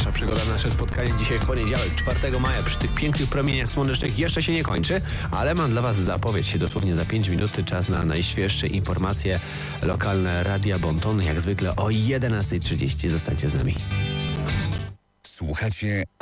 Nasza przygoda, nasze spotkanie dzisiaj w poniedziałek, 4 maja przy tych pięknych promieniach słonecznych jeszcze się nie kończy, ale mam dla Was zapowiedź. Dosłownie za 5 minut czas na najświeższe informacje lokalne Radia Bonton. Jak zwykle o 11:30. Zostańcie z nami. Słuchacie